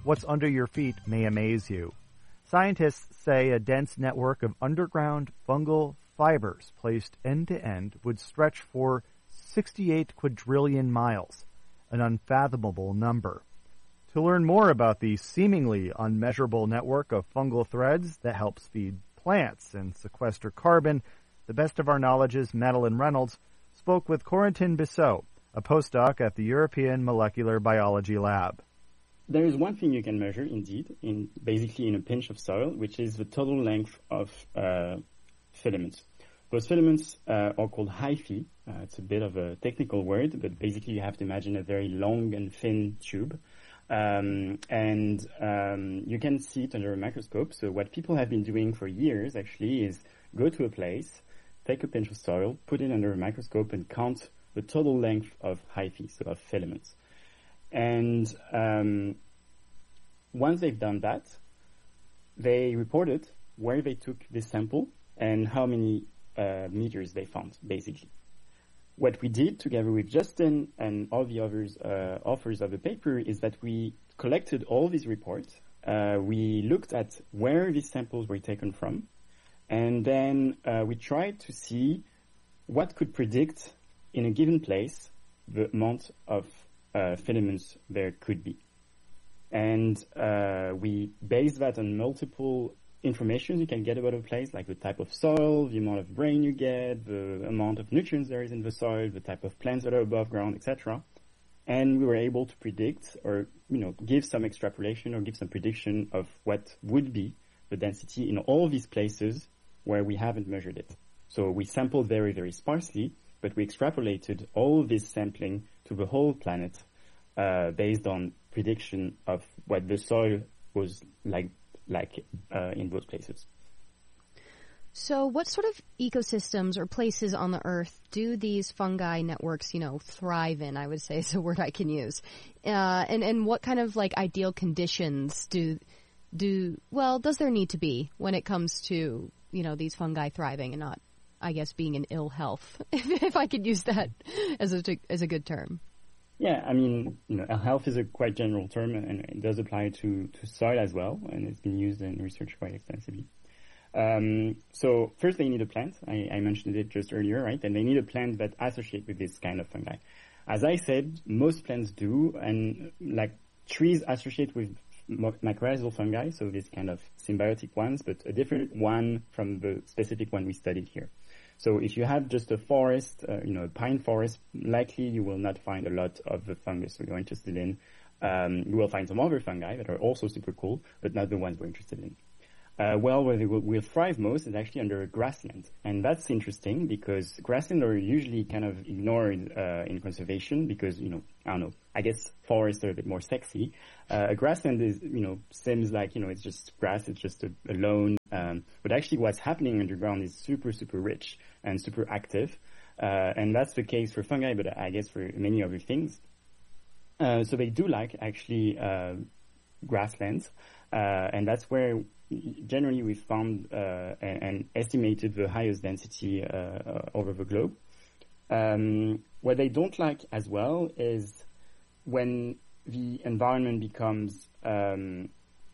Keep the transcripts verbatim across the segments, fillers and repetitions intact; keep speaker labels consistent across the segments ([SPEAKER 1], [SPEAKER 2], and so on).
[SPEAKER 1] what's under your feet may amaze you. Scientists say a dense network of underground fungal fibers placed end to end would stretch for sixty-eight quadrillion miles, an unfathomable number. To learn more about the seemingly unmeasurable network of fungal threads that helps feed plants and sequester carbon, the best of our knowledge's Madeline Reynolds spoke with Corentin Bissot, a postdoc at the European Molecular Biology Lab.
[SPEAKER 2] There is one thing you can measure, indeed, in basically in a pinch of soil, which is the total length of uh, filaments. Those filaments uh, are called hyphae. Uh, it's a bit of a technical word, but basically you have to imagine a very long and thin tube. Um, and um, you can see it under a microscope. So what people have been doing for years, actually, is go to a place, take a pinch of soil, put it under a microscope, and count the total length of hyphae, so of filaments. And um, once they've done that, they reported where they took this sample and how many uh, meters they found, basically. What we did together with Justin and all the others uh, authors of the paper is that we collected all these reports. Uh, we looked at where these samples were taken from, and then uh, we tried to see what could predict in a given place the amount of uh, filaments there could be. And uh, we based that on multiple information you can get about a place, like the type of soil, the amount of rain you get, the amount of nutrients there is in the soil, the type of plants that are above ground, et cetera. And we were able to predict or, you know, give some extrapolation or give some prediction of what would be the density in all these places where we haven't measured it. So we sampled very, very sparsely, but we extrapolated all this sampling to the whole planet uh, based on prediction of what the soil was like like uh, in those places.
[SPEAKER 3] So what sort of ecosystems or places on the Earth do these fungi networks, you know, thrive in, I would say is a word I can use. Uh, and, and what kind of, like, ideal conditions do, do, well, does there need to be when it comes to, you know, these fungi thriving and not, I guess, being in ill health, if, if I could use that as a, as a good term?
[SPEAKER 2] Yeah, I mean, you know, health is a quite general term, and it does apply to, to soil as well, and it's been used in research quite extensively. Um, so first they need a plant. I, I mentioned it just earlier, right? And they need a plant that associates with this kind of fungi. As I said, most plants do, and like trees associate with mycorrhizal fungi, so this kind of symbiotic ones, but a different one from the specific one we studied here. So if you have just a forest, uh, you know, a pine forest, likely you will not find a lot of the fungus you're interested in. Um, you will find some other fungi that are also super cool, but not the ones we're interested in. Uh, well, where they will, will thrive most is actually under a grassland. And that's interesting because grasslands are usually kind of ignored uh, in conservation because, you know, I don't know, I guess forests are a bit more sexy. Uh, a grassland is, you know, seems like, you know, it's just grass, it's just a, a lawn. Um, but actually what's happening underground is super, super rich and super active. Uh, and that's the case for fungi, but I guess for many other things. Uh, so they do like actually uh, grasslands. Uh, and that's where generally we found uh, and, and estimated the highest density uh, uh, over the globe. Um, what they don't like as well is when the environment becomes um,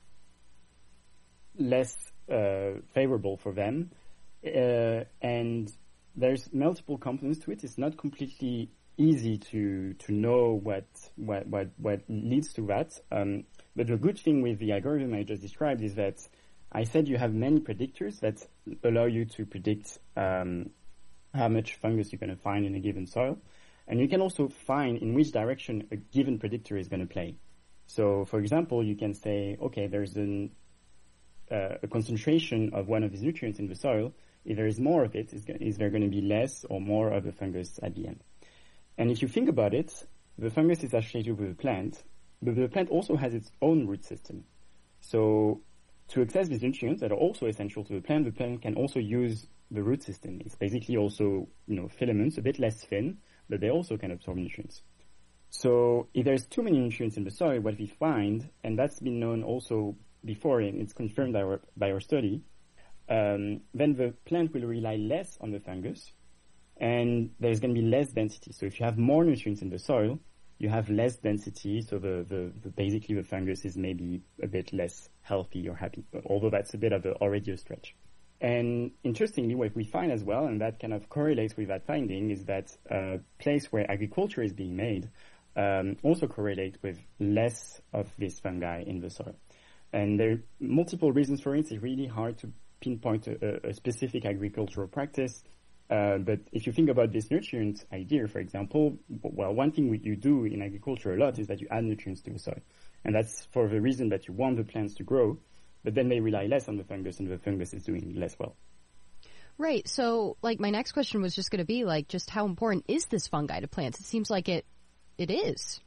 [SPEAKER 2] less uh, favorable for them, uh, and there's multiple components to it. It's not completely easy to to know what what what, what leads to that. Um, but the good thing with the algorithm I just described is that I said you have many predictors that allow you to predict um, how much fungus you're going to find in a given soil. And you can also find in which direction a given predictor is going to play. So, for example, you can say, okay, there's an, uh, a concentration of one of these nutrients in the soil. If there is more of it, is, is there going to be less or more of the fungus at the end? And if you think about it, the fungus is associated with the plant, but the plant also has its own root system. So to access these nutrients that are also essential to the plant, the plant can also use the root system. It's basically also, you know, filaments, a bit less thin, but they also can absorb nutrients. So if there's too many nutrients in the soil, what we find, and that's been known also before, and it's confirmed by our, by our study, um, then the plant will rely less on the fungus, and there's going to be less density. So if you have more nutrients in the soil, you have less density, so the, the, the basically the fungus is maybe a bit less healthy or happy, although that's a bit of a, already a stretch. And interestingly, what we find as well, and that kind of correlates with that finding, is that a place where agriculture is being made um, also correlate with less of this fungi in the soil. And there are multiple reasons for it. It's really hard to pinpoint a, a specific agricultural practice. Uh, but if you think about this nutrient idea, for example, well, one thing you do in agriculture a lot is that you add nutrients to the soil. And that's for the reason that you want the plants to grow, but then they rely less on the fungus, and the fungus is doing less well.
[SPEAKER 3] Right. So, like, my next question was just going to be, like, just how important is this fungi to plants? It seems like it, it is.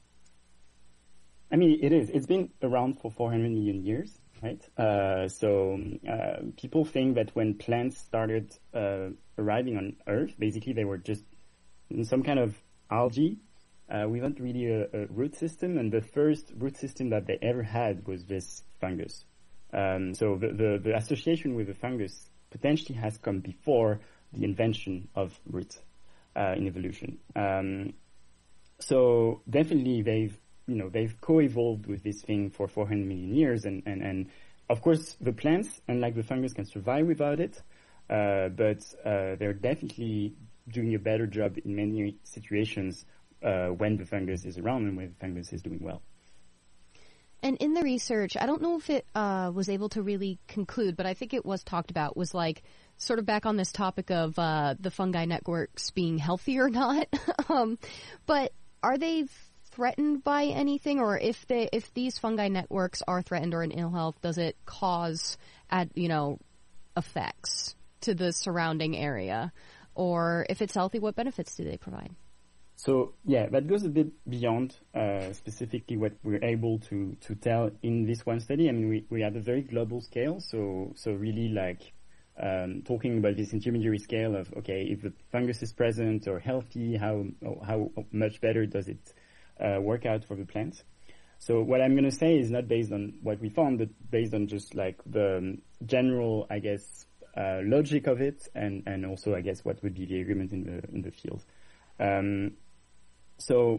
[SPEAKER 2] I mean, it is. It's been around for four hundred million years, right? Uh, so uh, people think that when plants started uh, arriving on Earth, basically they were just in some kind of algae uh, without really a, a root system, and the first root system that they ever had was this fungus. Um, so the, the, the association with the fungus potentially has come before the invention of root uh, in evolution. Um, so definitely they've, you know, they've co-evolved with this thing for four hundred million years, and, and, and of course the plants, unlike the fungus, can survive without it, uh, but uh, they're definitely doing a better job in many situations uh, when the fungus is around and when the fungus is doing well.
[SPEAKER 3] And in the research, I don't know if it uh, was able to really conclude, but I think it was talked about, was like sort of back on this topic of uh, the fungi networks being healthy or not. um, but are they threatened by anything, or if they if these fungi networks are threatened or in ill health, does it cause ad, you know effects to the surrounding area? Or if it's healthy, what benefits do they provide?
[SPEAKER 2] So, yeah, that goes a bit beyond uh, specifically what we're able to, to tell in this one study. I mean, we, we had a very global scale, so so really like um, talking about this intermediary scale of, okay, if the fungus is present or healthy, how how much better does it uh, work out for the plants? So what I'm going to say is not based on what we found, but based on just like the um, general, I guess, uh, logic of it, and, and also, I guess, what would be the agreement in the in the field. Um, So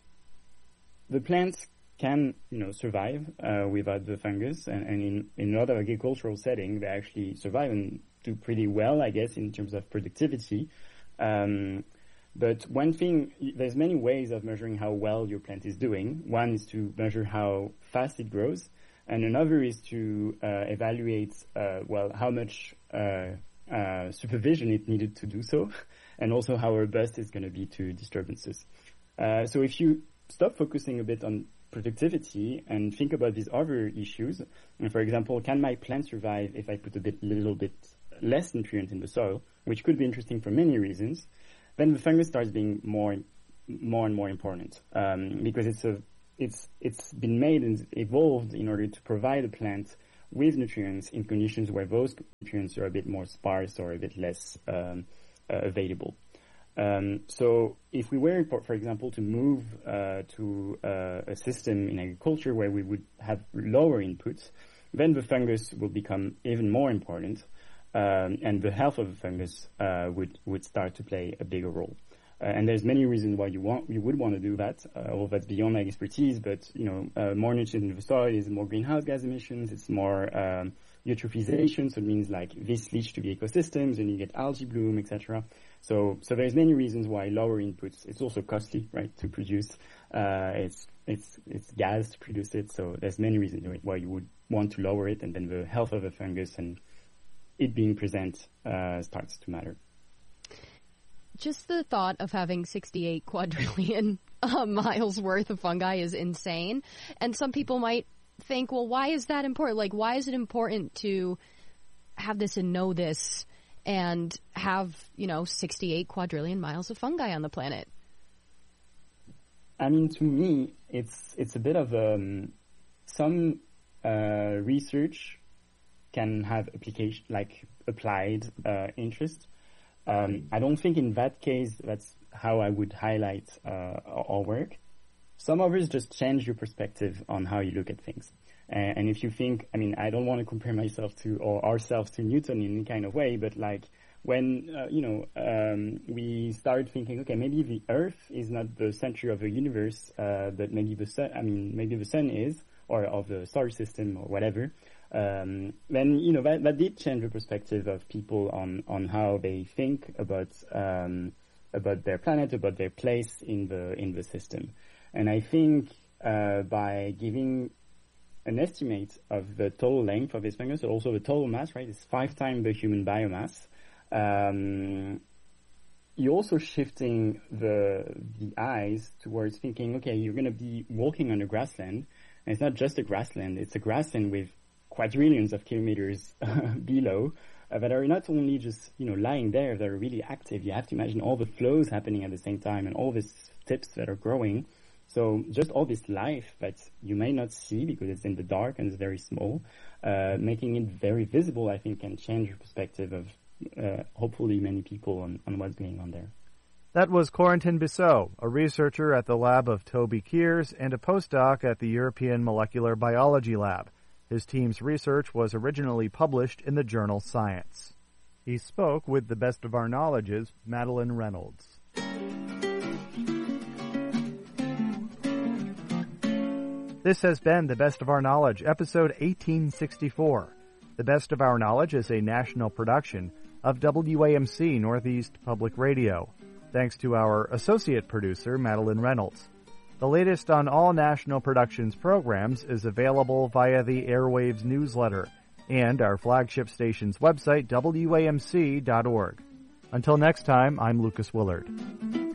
[SPEAKER 2] the plants can, you know, survive uh, without the fungus, and, and in, in another agricultural setting, they actually survive and do pretty well, I guess, in terms of productivity. Um, but one thing, there's many ways of measuring how well your plant is doing. One is to measure how fast it grows, and another is to uh, evaluate, uh, well, how much uh, uh, supervision it needed to do so, and also how robust it's going to be to disturbances. Uh, so if you stop focusing a bit on productivity and think about these other issues, and for example, can my plant survive if I put a bit, little bit less nutrient in the soil, which could be interesting for many reasons, then the fungus starts being more, more and more important, um, because it's a, it's, it's been made and evolved in order to provide a plant with nutrients in conditions where those nutrients are a bit more sparse or a bit less um, uh, available. Um, so if we were, for example, to move uh, to uh, a system in agriculture where we would have lower inputs, then the fungus will become even more important, um, and the health of the fungus uh, would would start to play a bigger role. Uh, and there's many reasons why you want you would want to do that. Uh, all that's beyond my expertise, but you know, uh, more nutrients in the soil is more greenhouse gas emissions. It's more um, eutrophisation, so it means like this leads to the ecosystems, and you get algae bloom, et cetera. So, so there's many reasons why lower inputs. It's also costly, right, to produce. Uh, it's it's it's gas to produce it. So there's many reasons why you would want to lower it, and then the health of the fungus and it being present uh, starts to matter.
[SPEAKER 3] Just the thought of having sixty-eight quadrillion uh, miles worth of fungi is insane. And some people might think, well, why is that important? Like, why is it important to have this and know this and have, you know, sixty-eight quadrillion miles of fungi on the planet?
[SPEAKER 2] I mean, to me, it's it's a bit of um, some uh, research can have application, like applied uh, interest. Um, I don't think in that case that's how I would highlight uh, our work. Some others just change your perspective on how you look at things. And, and if you think, I mean, I don't want to compare myself to or ourselves to Newton in any kind of way, but like when, uh, you know, um, we started thinking, okay, maybe the Earth is not the center of the universe, uh, but maybe the sun, I mean, maybe the sun is, or of the solar system or whatever, um, then, you know, that, that did change the perspective of people on, on how they think about, um, about their planet, about their place in the, in the system. And I think, uh, by giving an estimate of the total length of this fungus, but also the total mass, right, is five times the human biomass. Um, you're also shifting the the eyes towards thinking, okay, you're going to be walking on a grassland, and it's not just a grassland; it's a grassland with quadrillions of kilometers below uh, that are not only just you know lying there; that are really active. You have to imagine all the flows happening at the same time, and all these tips that are growing. So just all this life that you may not see because it's in the dark and it's very small, uh, making it very visible, I think, can change your perspective of Uh, hopefully many people on, on what's going on there.
[SPEAKER 1] That was Corentin Bissot, a researcher at the lab of Toby Kears and a postdoc at the European Molecular Biology Lab. His team's research was originally published in the journal Science. He spoke with the best of our knowledge's Madeline Reynolds. This has been The Best of Our Knowledge, episode eighteen sixty-four. The Best of Our Knowledge is a national production of W A M C Northeast Public Radio. Thanks to our associate producer, Madeline Reynolds. The latest on all National Productions programs is available via the Airwaves newsletter and our flagship station's website, W A M C dot org. Until next time, I'm Lucas Willard.